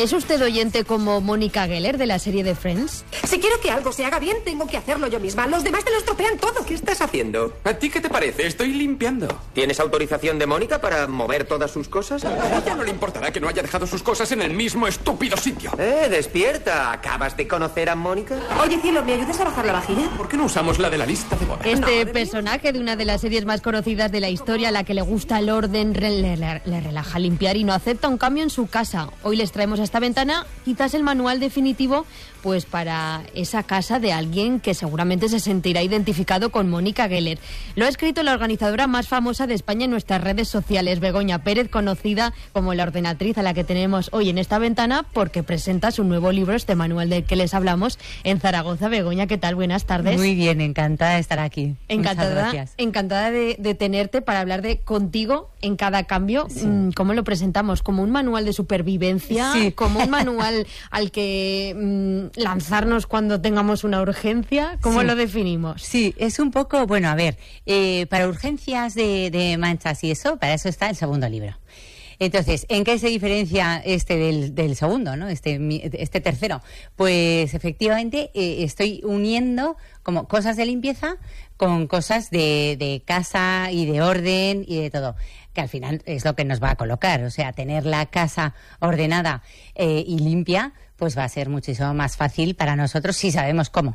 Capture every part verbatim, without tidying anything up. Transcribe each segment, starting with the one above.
¿Es usted oyente como Mónica Geller de la serie de Friends? Si quiero que algo se haga bien, tengo que hacerlo yo misma. Los demás te lo estropean todo. ¿Qué estás haciendo? ¿A ti qué te parece? Estoy limpiando. ¿Tienes autorización de Mónica para mover todas sus cosas? A ella no le importará que no haya dejado sus cosas en el mismo estúpido sitio. Eh, despierta. ¿Acabas de conocer a Mónica? Oye, cielo, ¿me ayudas a bajar la vajilla? ¿Por qué no usamos la de la lista de bodas? Este No, personaje de una de las series más conocidas de la historia, a la que le gusta el orden, le, le- le relaja limpiar y no acepta un cambio en su casa. Hoy les traemos a esta ventana quizás el manual definitivo pues para esa casa de alguien que seguramente se sentirá identificado con Mónica Geller. Lo ha escrito la organizadora más famosa de España en nuestras redes sociales, Begoña Pérez, conocida como la ordenatriz, a la que tenemos hoy en esta ventana porque presenta su nuevo libro, este manual del que les hablamos, en Zaragoza. Begoña, ¿qué tal? Buenas tardes. Muy bien, encantada de estar aquí. Encantada, Muchas gracias. encantada de, de tenerte para hablar de contigo en cada cambio. Sí. Mm, ¿Cómo lo presentamos? ¿Como un manual de supervivencia? Sí. ¿Como un manual al que mm, lanzarnos cuando tengamos una urgencia? ¿Cómo Sí. lo definimos? Sí, es un poco, bueno, a ver, eh, para urgencias de, de manchas y eso, para eso está el segundo libro. Entonces, ¿en qué se diferencia este del, del segundo, ¿no? Este, mi- este tercero? Pues efectivamente eh, estoy uniendo como cosas de limpieza con cosas de, de casa y de orden y de todo, que al final es lo que nos va a colocar. O sea, tener la casa ordenada eh, y limpia, pues va a ser muchísimo más fácil para nosotros si sabemos cómo.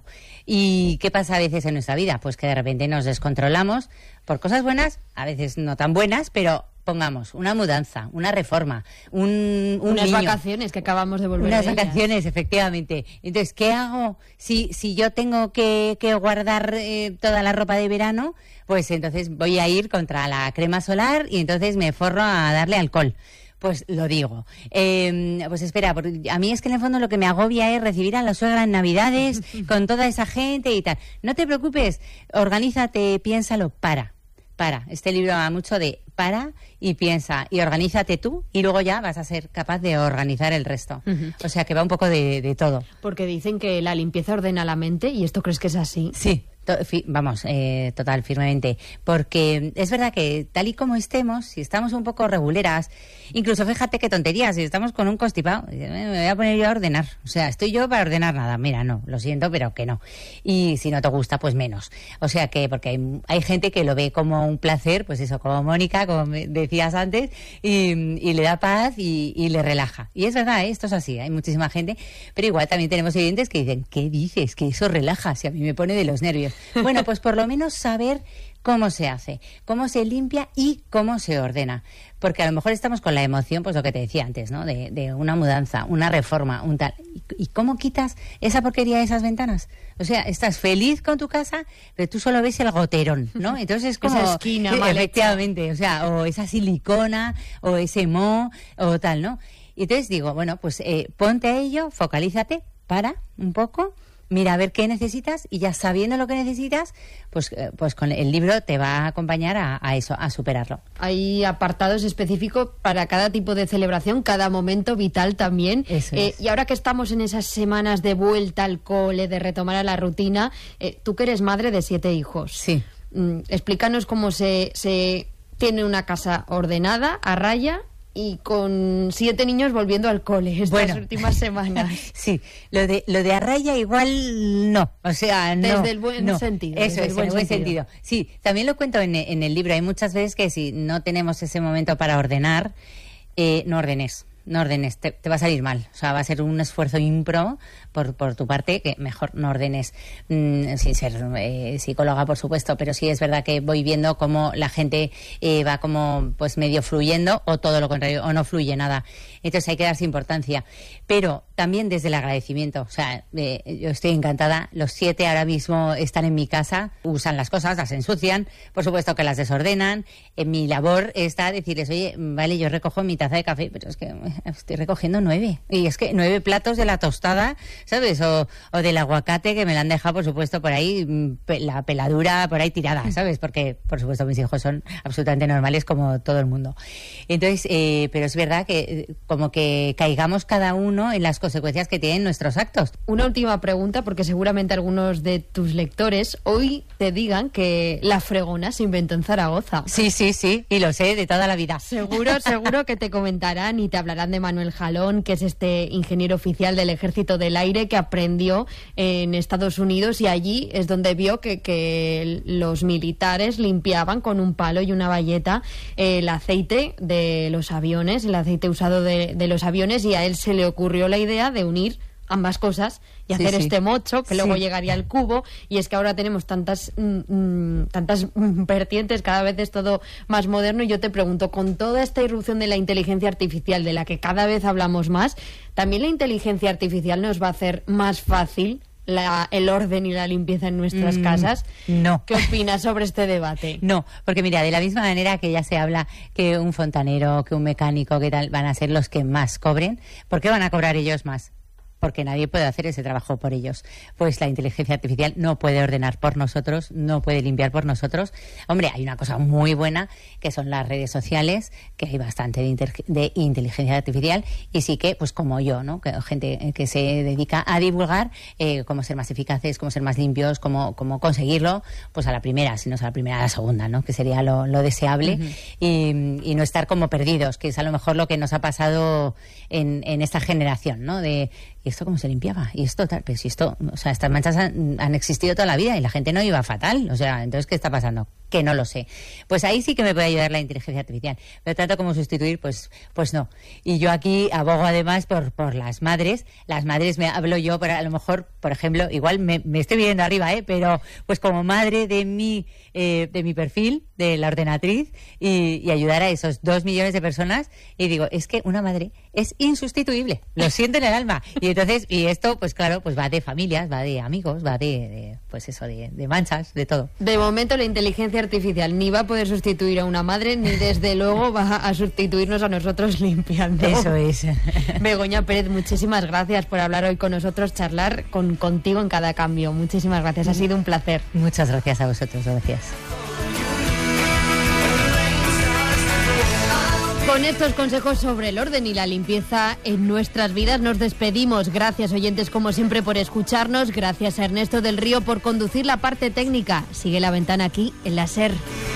¿Y qué pasa a veces en nuestra vida? Pues que de repente nos descontrolamos por cosas buenas, a veces no tan buenas, pero pongamos una mudanza, una reforma, un, un Unas niño. vacaciones que acabamos de volver Unas de ellas. vacaciones, efectivamente. Entonces, ¿qué hago si, si yo tengo que, que guardar eh, toda la ropa de verano? Pues entonces voy a ir contra la crema solar y entonces me forro a darle alcohol. Pues lo digo. Eh, pues espera, porque a mí es que en el fondo lo que me agobia es recibir a la suegra en Navidades con toda esa gente y tal. No te preocupes, organízate, piénsalo, para. Para. Este libro habla mucho de para y piensa y organízate tú y luego ya vas a ser capaz de organizar el resto. Ujú. O sea que va un poco de, de todo. Porque dicen que la limpieza ordena la mente, ¿y esto crees que es así? Sí. To- fi- Vamos, eh, total, firmemente. Porque es verdad que tal y como estemos, si estamos un poco reguleras, incluso fíjate qué tonterías, si estamos con un constipado, me voy a poner yo a ordenar. O sea, estoy yo para ordenar nada. Mira, no, lo siento, pero que no. Y si no te gusta, pues menos. O sea que, porque hay, hay gente que lo ve como un placer, pues eso, como Mónica, como me decías antes, y, y le da paz y, y le relaja. Y es verdad, ¿eh? Esto es así, hay muchísima gente, pero igual también tenemos oyentes que dicen, ¿qué dices? Que eso relaja, si a mí me pone de los nervios. Bueno, pues por lo menos saber cómo se hace, cómo se limpia y cómo se ordena. Porque a lo mejor estamos con la emoción, pues lo que te decía antes, ¿no? De, de una mudanza, una reforma, un tal. ¿Y, y cómo quitas esa porquería de esas ventanas? O sea, estás feliz con tu casa, pero tú solo ves el goterón, ¿no? Entonces es como... Esa esquina Sí, mal hecha. efectivamente, o sea, o esa silicona, o ese moho, o tal, ¿no? Y entonces digo, bueno, pues eh, ponte a ello, focalízate, para un poco, mira a ver qué necesitas y ya sabiendo lo que necesitas, pues, eh, pues con el libro te va a acompañar a, a eso, a superarlo. Hay apartados específicos para cada tipo de celebración, cada momento vital también. Eso Eh, es. y ahora que estamos en esas semanas de vuelta al cole, de retomar a la rutina, eh, tú que eres madre de siete hijos, Sí. mm, explícanos cómo se, se tiene una casa ordenada, a raya, y con siete niños volviendo al cole estas Bueno. últimas semanas. Sí, lo de lo de a raya igual no, o sea, no. Desde el buen no. sentido, Eso desde el es, buen en el buen sentido. sentido. Sí, también lo cuento en, en el libro. Hay muchas veces que si no tenemos ese momento para ordenar, eh, no ordenes. No ordenes, te, te va a salir mal. O sea, va a ser un esfuerzo impro por, por tu parte, que mejor no ordenes, mm, sin ser eh, psicóloga, por supuesto, pero sí es verdad que voy viendo cómo la gente eh, va como pues medio fluyendo, o todo lo contrario, o no fluye nada. Entonces hay que darse importancia. Pero también desde el agradecimiento. O sea, eh, yo estoy encantada. Los siete ahora mismo están en mi casa, usan las cosas, las ensucian, por supuesto que las desordenan. En mi labor está decirles, oye, vale, yo recojo mi taza de café, pero es que estoy recogiendo nueve. Y es que nueve platos de la tostada, ¿sabes? O, o del aguacate que me la han dejado, por supuesto, por ahí, pe- la peladura por ahí tirada, ¿sabes? Porque, por supuesto, mis hijos son absolutamente normales como todo el mundo. Entonces, eh, pero es verdad que eh, como que caigamos cada uno en las consecuencias que tienen nuestros actos. Una última pregunta, porque seguramente algunos de tus lectores hoy te digan que la fregona se inventó en Zaragoza. Sí, sí, sí, y lo sé de toda la vida. Seguro, seguro que te comentarán y te hablarán grande Manuel Jalón, que es este ingeniero oficial del Ejército del Aire que aprendió en Estados Unidos, y allí es donde vio que, que los militares limpiaban con un palo y una bayeta el aceite de los aviones, el aceite usado de, de los aviones, y a él se le ocurrió la idea de unir ambas cosas y hacer sí, sí. este mocho que luego sí. llegaría al cubo. Y es que ahora tenemos tantas mm, tantas vertientes, cada vez es todo más moderno, y yo te pregunto, con toda esta irrupción de la inteligencia artificial de la que cada vez hablamos más, ¿también la inteligencia artificial nos va a hacer más fácil La, el orden y la limpieza en nuestras mm, casas? No. ¿Qué opinas sobre este debate? No, porque mira, de la misma manera que ya se habla que un fontanero, que un mecánico, que tal, van a ser los que más cobren, ¿por qué van a cobrar ellos más? Porque nadie puede hacer ese trabajo por ellos. Pues la inteligencia artificial no puede ordenar por nosotros, no puede limpiar por nosotros. Hombre, hay una cosa muy buena, que son las redes sociales, que hay bastante de, inter- de inteligencia artificial, y sí que, pues como yo, ¿no? Que gente que se dedica a divulgar eh, cómo ser más eficaces, cómo ser más limpios, cómo, cómo conseguirlo, pues a la primera, si no es a la primera, a la segunda, ¿no? Que sería lo, lo deseable. Uh-huh. y, y no estar como perdidos, que es a lo mejor lo que nos ha pasado en, en esta generación, ¿no? De ¿y esto cómo se limpiaba? Y esto tal, pero si esto, o sea, estas manchas han, han existido toda la vida y la gente no iba fatal, o sea, entonces ¿qué está pasando? Que no lo sé. Pues ahí sí que me puede ayudar la inteligencia artificial, pero tanto como sustituir, pues pues no. Y yo aquí abogo además por por las madres, las madres, me hablo yo, pero a lo mejor, por ejemplo, igual me, me estoy viendo arriba, ¿eh? Pero pues como madre de mi eh, de mi perfil, de la ordenatriz, y, y ayudar a esos dos millones de personas, y digo, es que una madre es insustituible, lo siento en el alma. Y entonces, y esto, pues claro, pues va de familias, va de amigos, va de, de pues eso, de, de manchas, de todo. De momento la inteligencia artificial ni va a poder sustituir a una madre, ni desde luego va a sustituirnos a nosotros limpiando. Eso es. Begoña Pérez, muchísimas gracias por hablar hoy con nosotros, charlar con, contigo en cada cambio. Muchísimas gracias, ha sido un placer. Muchas gracias a vosotros, gracias. Con estos consejos sobre el orden y la limpieza en nuestras vidas nos despedimos. Gracias, oyentes, como siempre, por escucharnos. Gracias a Ernesto del Río por conducir la parte técnica. Sigue La Ventana aquí en la SER.